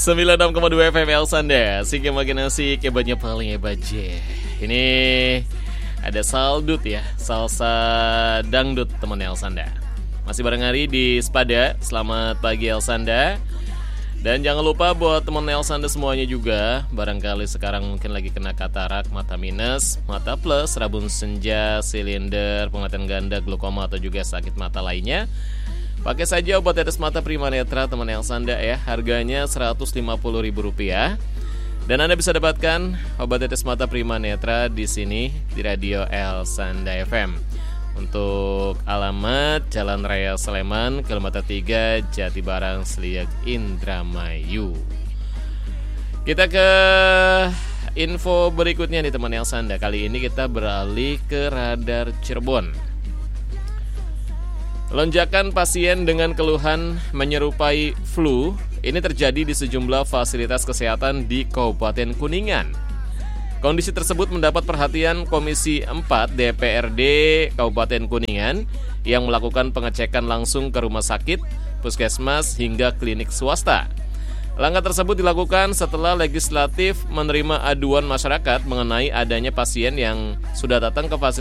96,2 FM Elsanda. Sik yang makin asik, hebatnya paling hebat je. Ini ada saldut ya, salsa dangdut teman Elsanda. Masih bareng Ari di Sepada. Selamat pagi Elsanda. Dan jangan lupa buat teman Elsanda semuanya juga, barangkali sekarang mungkin lagi kena katarak, mata minus, mata plus, rabun senja, silinder, penglihatan ganda, glaukoma atau juga sakit mata lainnya. Pakai saja obat tetes mata Prima Netra teman Elsanda ya. Harganya Rp150.000. Dan Anda bisa dapatkan obat tetes mata Prima Netra di sini di Radio Elsanda FM. Untuk alamat Jalan Raya Sleman, kilometer 3, Jatibarang, Sliak, Indramayu. Kita ke info berikutnya nih teman Elsanda. Kali ini kita beralih ke Radar Cirebon. Lonjakan pasien dengan keluhan menyerupai flu ini terjadi di sejumlah fasilitas kesehatan di Kabupaten Kuningan. Kondisi tersebut mendapat perhatian Komisi 4 DPRD Kabupaten Kuningan yang melakukan pengecekan langsung ke rumah sakit, puskesmas hingga klinik swasta. Langkah tersebut dilakukan setelah legislatif menerima aduan masyarakat mengenai adanya pasien yang sudah datang ke fasilitas